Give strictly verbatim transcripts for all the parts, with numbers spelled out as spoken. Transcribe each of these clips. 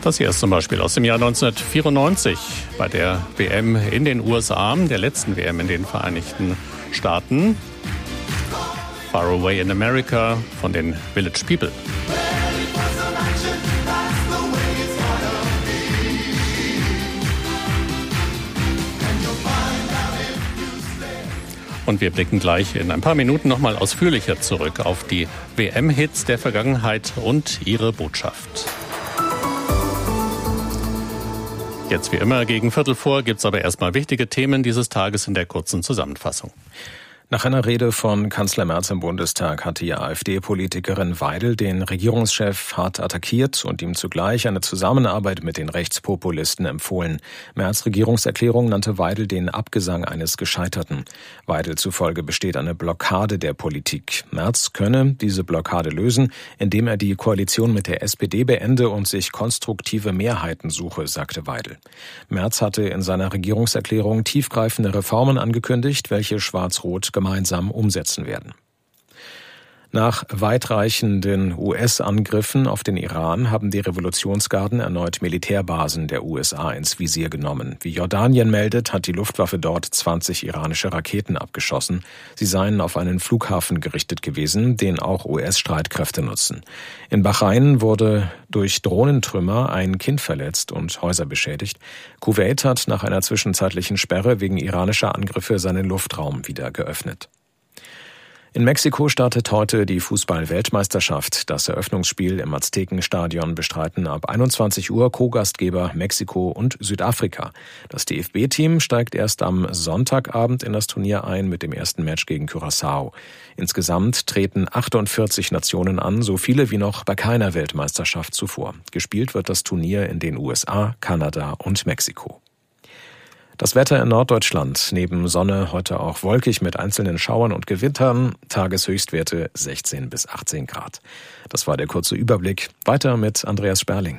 Das hier ist zum Beispiel aus dem Jahr neunzehnhundertvierundneunzig bei der W M in den U S A, der letzten W M in den Vereinigten Staaten. Far Away in America von den Village People. Und wir blicken gleich in ein paar Minuten nochmal ausführlicher zurück auf die W M-Hits der Vergangenheit und ihre Botschaft. Jetzt wie immer gegen Viertel vor gibt's aber erstmal wichtige Themen dieses Tages in der kurzen Zusammenfassung. Nach einer Rede von Kanzler Merz im Bundestag hat die AfD-Politikerin Weidel den Regierungschef hart attackiert und ihm zugleich eine Zusammenarbeit mit den Rechtspopulisten empfohlen. Merz' Regierungserklärung nannte Weidel den Abgesang eines Gescheiterten. Weidel zufolge besteht eine Blockade der Politik. Merz könne diese Blockade lösen, indem er die Koalition mit der S P D beende und sich konstruktive Mehrheiten suche, sagte Weidel. Merz hatte in seiner Regierungserklärung tiefgreifende Reformen angekündigt, welche Schwarz-Rot gemeinsam umsetzen werden. Nach weitreichenden U S-Angriffen auf den Iran haben die Revolutionsgarden erneut Militärbasen der U S A ins Visier genommen. Wie Jordanien meldet, hat die Luftwaffe dort zwanzig iranische Raketen abgeschossen. Sie seien auf einen Flughafen gerichtet gewesen, den auch U S-Streitkräfte nutzen. In Bahrain wurde durch Drohnentrümmer ein Kind verletzt und Häuser beschädigt. Kuwait hat nach einer zwischenzeitlichen Sperre wegen iranischer Angriffe seinen Luftraum wieder geöffnet. In Mexiko startet heute die Fußball-Weltmeisterschaft. Das Eröffnungsspiel im Aztekenstadion bestreiten ab einundzwanzig Uhr Co-Gastgeber Mexiko und Südafrika. Das D F B-Team steigt erst am Sonntagabend in das Turnier ein mit dem ersten Match gegen Curaçao. Insgesamt treten achtundvierzig Nationen an, so viele wie noch bei keiner Weltmeisterschaft zuvor. Gespielt wird das Turnier in den U S A, Kanada und Mexiko. Das Wetter in Norddeutschland. Neben Sonne heute auch wolkig mit einzelnen Schauern und Gewittern. Tageshöchstwerte sechzehn bis achtzehn Grad. Das war der kurze Überblick. Weiter mit Andreas Sperling.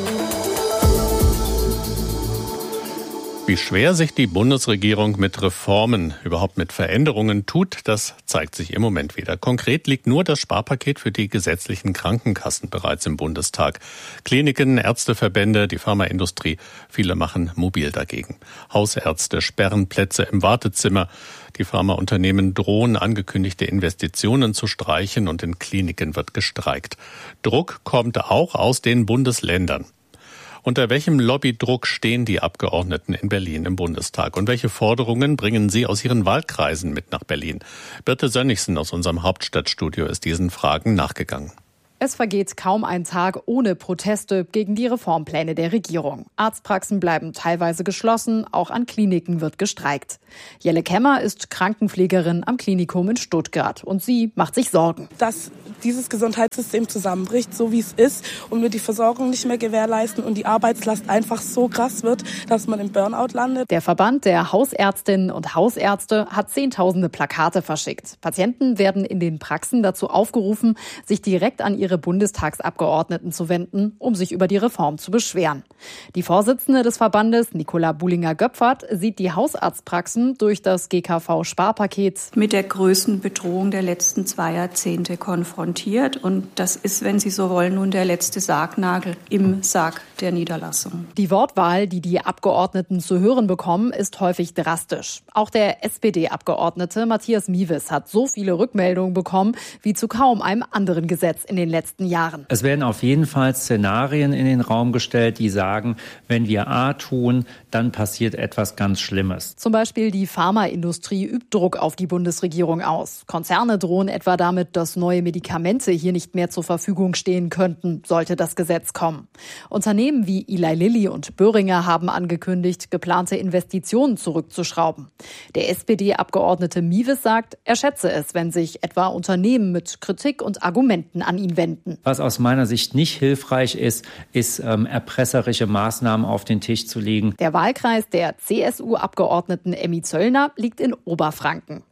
Wie schwer sich die Bundesregierung mit Reformen, überhaupt mit Veränderungen tut, das zeigt sich im Moment wieder. Konkret liegt nur das Sparpaket für die gesetzlichen Krankenkassen bereits im Bundestag. Kliniken, Ärzteverbände, die Pharmaindustrie, viele machen mobil dagegen. Hausärzte sperren Plätze im Wartezimmer. Die Pharmaunternehmen drohen, angekündigte Investitionen zu streichen und in Kliniken wird gestreikt. Druck kommt auch aus den Bundesländern. Unter welchem Lobbydruck stehen die Abgeordneten in Berlin im Bundestag und welche Forderungen bringen sie aus ihren Wahlkreisen mit nach Berlin? Birte Sönnigsen aus unserem Hauptstadtstudio ist diesen Fragen nachgegangen. Es vergeht kaum ein Tag ohne Proteste gegen die Reformpläne der Regierung. Arztpraxen bleiben teilweise geschlossen, auch an Kliniken wird gestreikt. Jelle Kemmer ist Krankenpflegerin am Klinikum in Stuttgart und sie macht sich Sorgen. Dass dieses Gesundheitssystem zusammenbricht, so wie es ist, und wir die Versorgung nicht mehr gewährleisten und die Arbeitslast einfach so krass wird, dass man im Burnout landet. Der Verband der Hausärztinnen und Hausärzte hat zehntausende Plakate verschickt. Patienten werden in den Praxen dazu aufgerufen, sich direkt an ihre Bundestagsabgeordneten zu wenden, um sich über die Reform zu beschweren. Die Vorsitzende des Verbandes, Nicola Buhlinger-Göpfert, sieht die Hausarztpraxen durch das G K V-Sparpaket mit der größten Bedrohung der letzten zwei Jahrzehnte konfrontiert. Und das ist, wenn Sie so wollen, nun der letzte Sargnagel im Sarg der Niederlassung. Die Wortwahl, die die Abgeordneten zu hören bekommen, ist häufig drastisch. Auch der S P D-Abgeordnete Matthias Miewes hat so viele Rückmeldungen bekommen wie zu kaum einem anderen Gesetz in den letzten letzten Jahren. Es werden auf jeden Fall Szenarien in den Raum gestellt, die sagen, wenn wir A tun, dann passiert etwas ganz Schlimmes. Zum Beispiel die Pharmaindustrie übt Druck auf die Bundesregierung aus. Konzerne drohen etwa damit, dass neue Medikamente hier nicht mehr zur Verfügung stehen könnten, sollte das Gesetz kommen. Unternehmen wie Eli Lilly und Boehringer haben angekündigt, geplante Investitionen zurückzuschrauben. Der S P D-Abgeordnete Miewes sagt, er schätze es, wenn sich etwa Unternehmen mit Kritik und Argumenten an ihn wenden. Was aus meiner Sicht nicht hilfreich ist, ist ähm, erpresserische Maßnahmen auf den Tisch zu legen. Der Wahlkreis der C S U-Abgeordneten Emmy Zöllner liegt in Oberfranken.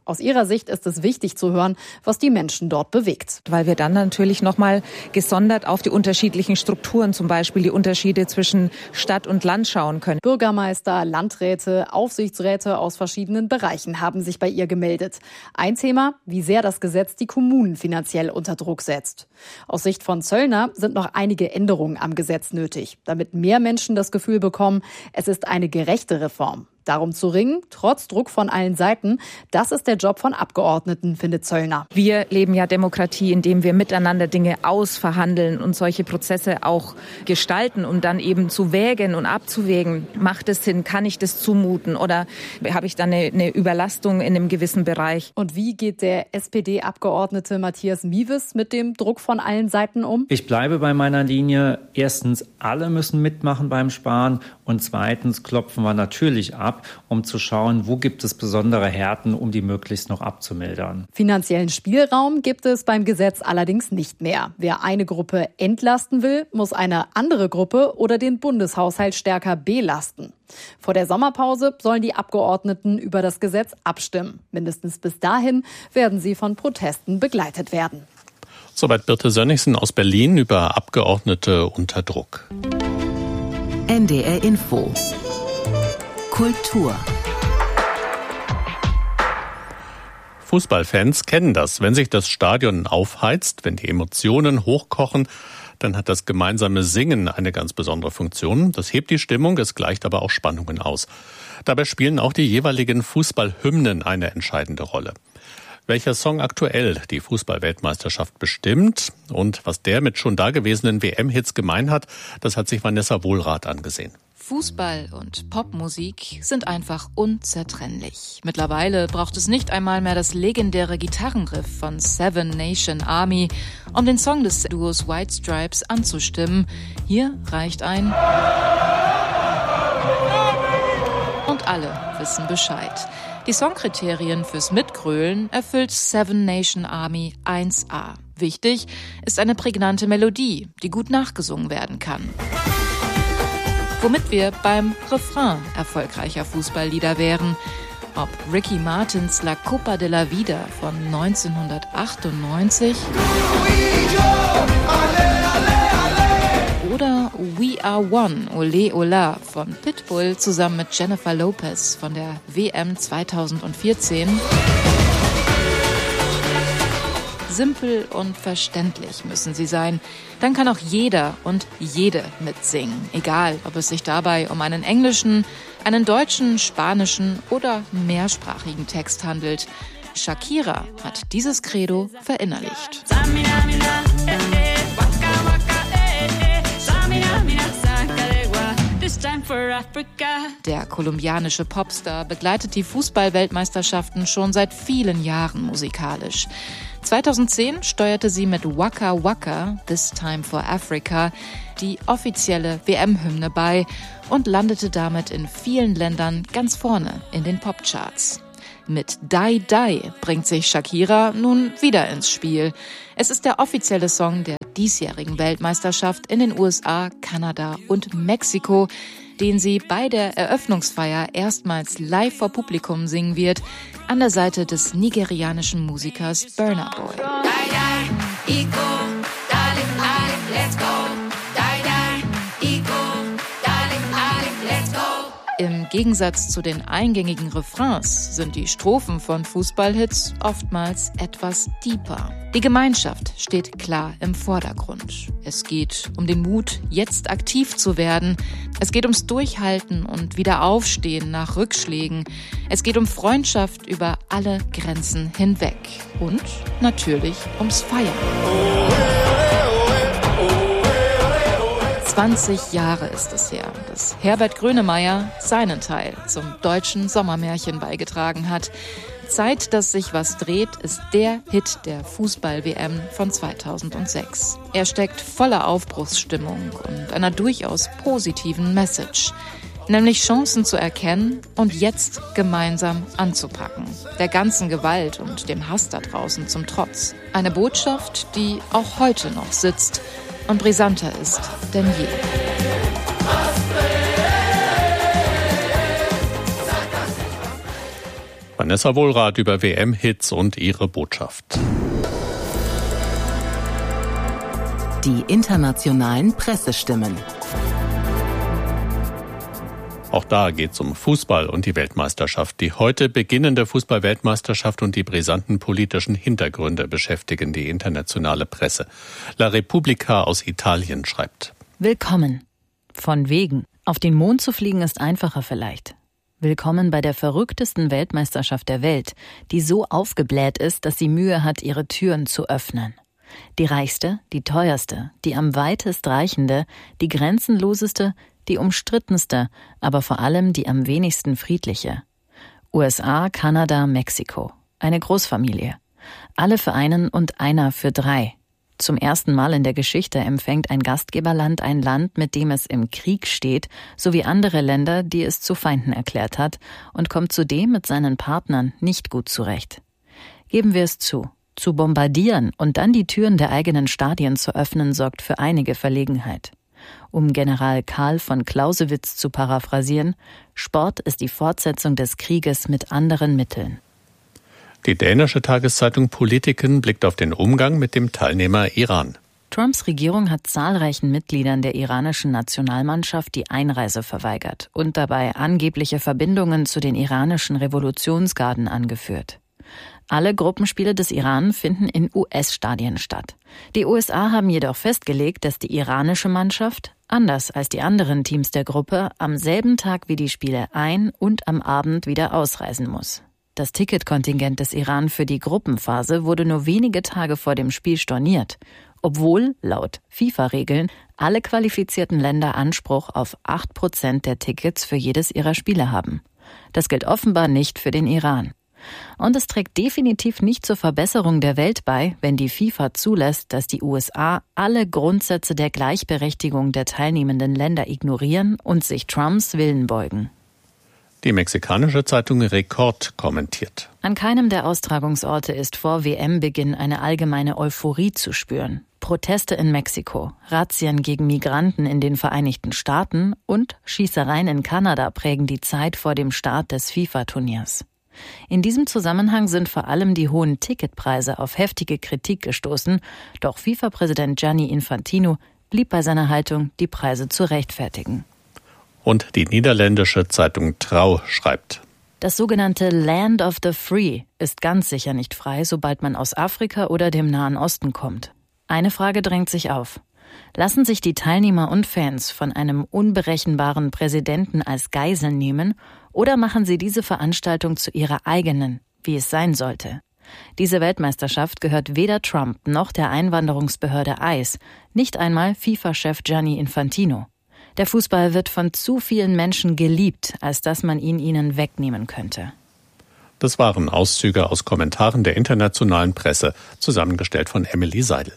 Aus ihrer Sicht ist es wichtig zu hören, was die Menschen dort bewegt. Weil wir dann natürlich nochmal gesondert auf die unterschiedlichen Strukturen, zum Beispiel die Unterschiede zwischen Stadt und Land schauen können. Bürgermeister, Landräte, Aufsichtsräte aus verschiedenen Bereichen haben sich bei ihr gemeldet. Ein Thema, wie sehr das Gesetz die Kommunen finanziell unter Druck setzt. Aus Sicht von Zöllner sind noch einige Änderungen am Gesetz nötig, damit mehr Menschen das Gefühl bekommen, es ist eine gerechte Reform. Darum zu ringen, trotz Druck von allen Seiten, das ist der Job von Abgeordneten, findet Zöllner. Wir leben ja Demokratie, indem wir miteinander Dinge ausverhandeln und solche Prozesse auch gestalten, um dann eben zu wägen und abzuwägen. Macht es Sinn? Kann ich das zumuten? Oder habe ich dann eine, eine Überlastung in einem gewissen Bereich? Und wie geht der S P D-Abgeordnete Matthias Miewes mit dem Druck von allen Seiten um? Ich bleibe bei meiner Linie. Erstens, alle müssen mitmachen beim Sparen. Und zweitens klopfen wir natürlich ab, um zu schauen, wo gibt es besondere Härten, um die möglichst noch abzumildern. Finanziellen Spielraum gibt es beim Gesetz allerdings nicht mehr. Wer eine Gruppe entlasten will, muss eine andere Gruppe oder den Bundeshaushalt stärker belasten. Vor der Sommerpause sollen die Abgeordneten über das Gesetz abstimmen. Mindestens bis dahin werden sie von Protesten begleitet werden. Soweit Birte Sönnigsen aus Berlin über Abgeordnete unter Druck. N D R Info Kultur. Fußballfans kennen das. Wenn sich das Stadion aufheizt, wenn die Emotionen hochkochen, dann hat das gemeinsame Singen eine ganz besondere Funktion. Das hebt die Stimmung, es gleicht aber auch Spannungen aus. Dabei spielen auch die jeweiligen Fußballhymnen eine entscheidende Rolle. Welcher Song aktuell die Fußball-Weltmeisterschaft bestimmt und was der mit schon dagewesenen W M-Hits gemein hat, das hat sich Vanessa Wohlrath angesehen. Fußball und Popmusik sind einfach unzertrennlich. Mittlerweile braucht es nicht einmal mehr das legendäre Gitarrenriff von Seven Nation Army, um den Song des Duos White Stripes anzustimmen. Hier reicht ein und alle wissen Bescheid. Die Songkriterien fürs Mitgrölen erfüllt Seven Nation Army eins a. Wichtig ist eine prägnante Melodie, die gut nachgesungen werden kann. Womit wir beim Refrain erfolgreicher Fußballlieder wären. Ob Ricky Martins La Copa de la Vida von neunzehnhundertachtundneunzig oder We Are One, Ole Ola von Pitbull zusammen mit Jennifer Lopez von der W M zweitausendvierzehn. Simpel und verständlich müssen sie sein. Dann kann auch jeder und jede mitsingen. Egal, ob es sich dabei um einen englischen, einen deutschen, spanischen oder mehrsprachigen Text handelt. Shakira hat dieses Credo verinnerlicht. Der kolumbianische Popstar begleitet die Fußball-Weltmeisterschaften schon seit vielen Jahren musikalisch. zweitausendzehn steuerte sie mit Waka Waka, This Time for Africa, die offizielle W M-Hymne bei und landete damit in vielen Ländern ganz vorne in den Popcharts. Mit Die Die bringt sich Shakira nun wieder ins Spiel. Es ist der offizielle Song der diesjährigen Weltmeisterschaft in den U S A, Kanada und Mexiko, den sie bei der Eröffnungsfeier erstmals live vor Publikum singen wird, an der Seite des nigerianischen Musikers Burna Boy. Im Gegensatz zu den eingängigen Refrains sind die Strophen von Fußballhits oftmals etwas deeper. Die Gemeinschaft steht klar im Vordergrund. Es geht um den Mut, jetzt aktiv zu werden. Es geht ums Durchhalten und Wiederaufstehen nach Rückschlägen. Es geht um Freundschaft über alle Grenzen hinweg. Und natürlich ums Feiern. zwanzig Jahre ist es her, dass Herbert Grönemeyer seinen Teil zum deutschen Sommermärchen beigetragen hat. Zeit, dass sich was dreht, ist der Hit der Fußball-W M von zweitausendsechs. Er steckt voller Aufbruchsstimmung und einer durchaus positiven Message. Nämlich Chancen zu erkennen und jetzt gemeinsam anzupacken. Der ganzen Gewalt und dem Hass da draußen zum Trotz. Eine Botschaft, die auch heute noch sitzt und brisanter ist denn je. Vanessa Wohlrath über W M-Hits und ihre Botschaft. Die internationalen Pressestimmen. Auch da geht es um Fußball und die Weltmeisterschaft. Die heute beginnende Fußball-Weltmeisterschaft und die brisanten politischen Hintergründe beschäftigen die internationale Presse. La Repubblica aus Italien schreibt: Willkommen. Von wegen. Auf den Mond zu fliegen ist einfacher vielleicht. Willkommen bei der verrücktesten Weltmeisterschaft der Welt, die so aufgebläht ist, dass sie Mühe hat, ihre Türen zu öffnen. Die reichste, die teuerste, die am weitest reichende, die grenzenloseste, die umstrittenste, aber vor allem die am wenigsten friedliche. U S A, Kanada, Mexiko. Eine Großfamilie. Alle für einen und einer für drei. Zum ersten Mal in der Geschichte empfängt ein Gastgeberland ein Land, mit dem es im Krieg steht, sowie andere Länder, die es zu Feinden erklärt hat, und kommt zudem mit seinen Partnern nicht gut zurecht. Geben wir es zu. Zu bombardieren und dann die Türen der eigenen Stadien zu öffnen, sorgt für einige Verlegenheit. Um General Karl von Clausewitz zu paraphrasieren: Sport ist die Fortsetzung des Krieges mit anderen Mitteln. Die dänische Tageszeitung Politiken blickt auf den Umgang mit dem Teilnehmer Iran. Trumps Regierung hat zahlreichen Mitgliedern der iranischen Nationalmannschaft die Einreise verweigert und dabei angebliche Verbindungen zu den iranischen Revolutionsgarden angeführt. Alle Gruppenspiele des Iran finden in U S-Stadien statt. Die U S A haben jedoch festgelegt, dass die iranische Mannschaft, anders als die anderen Teams der Gruppe, am selben Tag wie die Spiele ein- und am Abend wieder ausreisen muss. Das Ticketkontingent des Iran für die Gruppenphase wurde nur wenige Tage vor dem Spiel storniert, obwohl, laut FIFA-Regeln, alle qualifizierten Länder Anspruch auf acht Prozent der Tickets für jedes ihrer Spiele haben. Das gilt offenbar nicht für den Iran. Und es trägt definitiv nicht zur Verbesserung der Welt bei, wenn die FIFA zulässt, dass die U S A alle Grundsätze der Gleichberechtigung der teilnehmenden Länder ignorieren und sich Trumps Willen beugen. Die mexikanische Zeitung Record kommentiert: An keinem der Austragungsorte ist vor W M-Beginn eine allgemeine Euphorie zu spüren. Proteste in Mexiko, Razzien gegen Migranten in den Vereinigten Staaten und Schießereien in Kanada prägen die Zeit vor dem Start des FIFA-Turniers. In diesem Zusammenhang sind vor allem die hohen Ticketpreise auf heftige Kritik gestoßen, doch FIFA-Präsident Gianni Infantino blieb bei seiner Haltung, die Preise zu rechtfertigen. Und die niederländische Zeitung Trouw schreibt: Das sogenannte Land of the Free ist ganz sicher nicht frei, sobald man aus Afrika oder dem Nahen Osten kommt. Eine Frage drängt sich auf. Lassen sich die Teilnehmer und Fans von einem unberechenbaren Präsidenten als Geisel nehmen oder machen sie diese Veranstaltung zu ihrer eigenen, wie es sein sollte? Diese Weltmeisterschaft gehört weder Trump noch der Einwanderungsbehörde I C E, nicht einmal FIFA-Chef Gianni Infantino. Der Fußball wird von zu vielen Menschen geliebt, als dass man ihn ihnen wegnehmen könnte. Das waren Auszüge aus Kommentaren der internationalen Presse, zusammengestellt von Emily Seidel.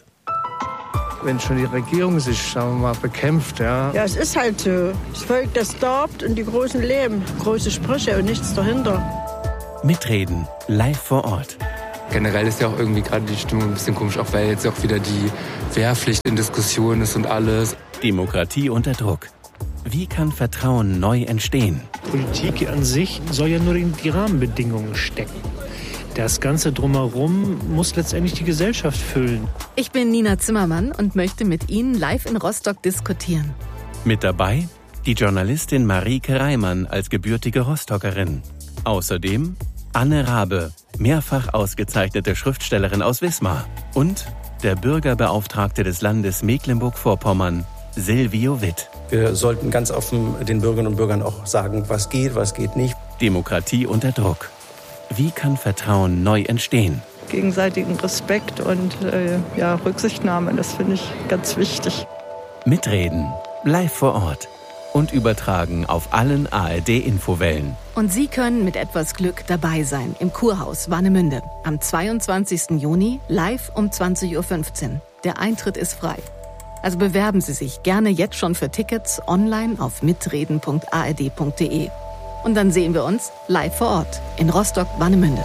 Wenn schon die Regierung sich, sagen wir mal, bekämpft, ja. Ja, es ist halt so. Das Volk, das darbt und die Großen leben. Große Sprüche und nichts dahinter. Mitreden, live vor Ort. Generell ist ja auch irgendwie gerade die Stimmung ein bisschen komisch, auch weil jetzt auch wieder die Wehrpflicht in Diskussion ist und alles. Demokratie unter Druck. Wie kann Vertrauen neu entstehen? Politik an sich soll ja nur in die Rahmenbedingungen stecken. Das Ganze drumherum muss letztendlich die Gesellschaft füllen. Ich bin Nina Zimmermann und möchte mit Ihnen live in Rostock diskutieren. Mit dabei die Journalistin Marieke Reimann als gebürtige Rostockerin. Außerdem Anne Rabe, mehrfach ausgezeichnete Schriftstellerin aus Wismar. Und der Bürgerbeauftragte des Landes Mecklenburg-Vorpommern, Silvio Witt. Wir sollten ganz offen den Bürgerinnen und Bürgern auch sagen, was geht, was geht nicht. Demokratie unter Druck. Wie kann Vertrauen neu entstehen? Gegenseitigen Respekt und äh, ja, Rücksichtnahme, das finde ich ganz wichtig. Mitreden, live vor Ort und übertragen auf allen A R D-Infowellen. Und Sie können mit etwas Glück dabei sein im Kurhaus Warnemünde am zweiundzwanzigsten Juni live um zwanzig Uhr fünfzehn. Der Eintritt ist frei. Also bewerben Sie sich gerne jetzt schon für Tickets online auf mitreden punkt a r d punkt d e. Und dann sehen wir uns live vor Ort in Rostock-Warnemünde.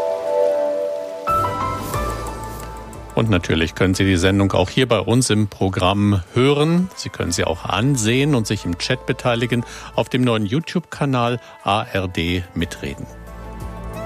Und natürlich können Sie die Sendung auch hier bei uns im Programm hören. Sie können sie auch ansehen und sich im Chat beteiligen auf dem neuen YouTube-Kanal A R D Mitreden.